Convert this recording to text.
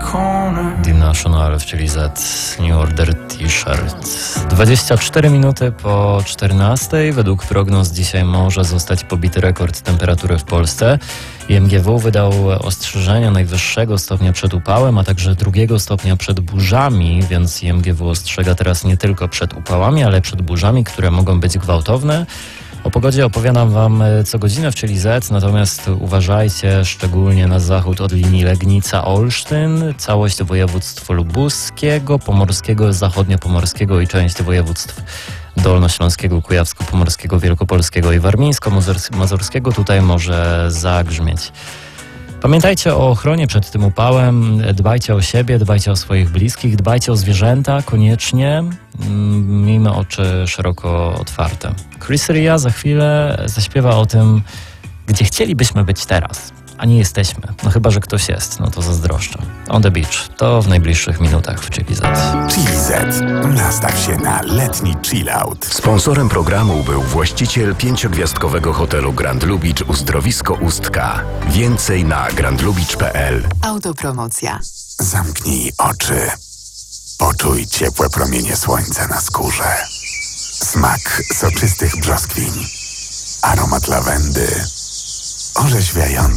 The National, czyli Z New Order T-shirt. 24 minuty po 14. Według prognoz dzisiaj może zostać pobity rekord temperatury w Polsce. IMGW wydał ostrzeżenia najwyższego stopnia przed upałem, a także drugiego stopnia przed burzami, więc IMGW ostrzega teraz nie tylko przed upałami, ale przed burzami, które mogą być gwałtowne. O pogodzie opowiadam Wam co godzinę w Czyli Z, natomiast uważajcie szczególnie na zachód od linii Legnica-Olsztyn, całość województw lubuskiego, pomorskiego, zachodniopomorskiego i część województw dolnośląskiego, kujawsko-pomorskiego, wielkopolskiego i warmińsko-mazurskiego. Tutaj może zagrzmieć. Pamiętajcie o ochronie przed tym upałem, dbajcie o siebie, dbajcie o swoich bliskich, dbajcie o zwierzęta koniecznie, miejmy oczy szeroko otwarte. Chris Ria za chwilę zaśpiewa o tym, gdzie chcielibyśmy być teraz, a nie jesteśmy. No chyba, że ktoś jest, no to zazdroszczę. On the Beach, to w najbliższych minutach w Chili Z. Chili Z. Nastaw się na letni chillout. Sponsorem programu był właściciel 5-gwiazdkowego hotelu Grand Lubicz Uzdrowisko Ustka. Więcej na grandlubicz.pl. Autopromocja. Zamknij oczy. Poczuj ciepłe promienie słońca na skórze. Smak soczystych brzoskwiń. Aromat lawendy. Orzeźwiający